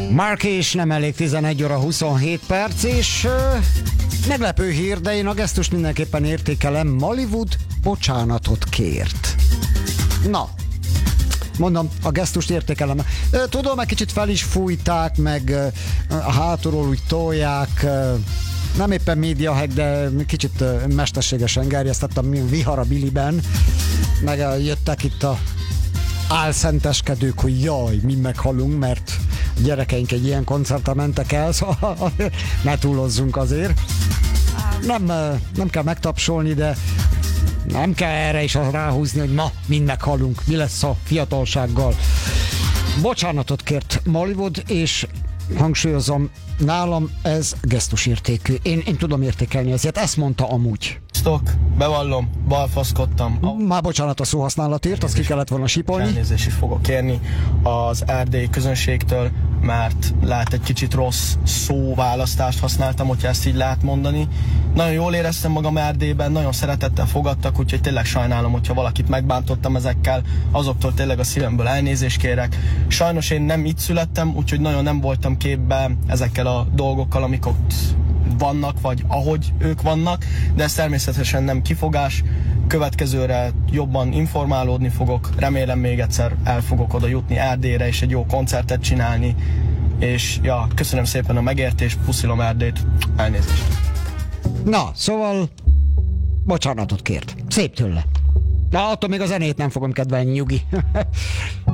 Mark és nem elég 11 óra 27 perc, és meglepő hír, de én a gesztust mindenképpen értékelem. Mollywood bocsánatot kért. Na, mondom, a gesztust értékelem. Tudom, egy kicsit fel is fújták, meg a hátulról úgy tolják, nem éppen médiahack, de kicsit mesterségesen gerjesztettem vihar a biliben, meg jöttek itt a álszenteskedők, hogy jaj, mi meghalunk, mert a gyerekeink egy ilyen koncertre mentek el, szóval ne túlozzunk azért. Nem kell megtapsolni, de nem kell erre is ráhúzni, hogy ma mind meghalunk, mi lesz a fiatalsággal. Bocsánatot kért Mollywood, és hangsúlyozom, nálam ez gesztusértékű. Én tudom értékelni ezért, ezt mondta amúgy. Bevallom, balfaszkodtam. Már bocsánat a szóhasználatért, azt ki kellett volna sipolni. Elnézést is fogok kérni az erdélyi közönségtől, mert lehet egy kicsit rossz szóválasztást használtam, hogyha ezt így lehet mondani. Nagyon jól éreztem magam Erdélyben, nagyon szeretettel fogadtak, úgyhogy tényleg sajnálom, hogyha valakit megbántottam ezekkel, azoktól tényleg a szívemből elnézést kérek. Sajnos én nem itt születtem, úgyhogy nagyon nem voltam képben ezekkel a dolgokkal, amik ott vannak, vagy ahogy ők vannak, de ez természetesen nem kifogás. Következőre jobban informálódni fogok, remélem még egyszer el fogok oda jutni Erdélyre, és egy jó koncertet csinálni, és ja, köszönöm szépen a megértést, puszilom Erdélyt, elnézést. Na, szóval bocsánatot kért. Szép tőle. De attól még a zenét nem fogom kedvelni, nyugi.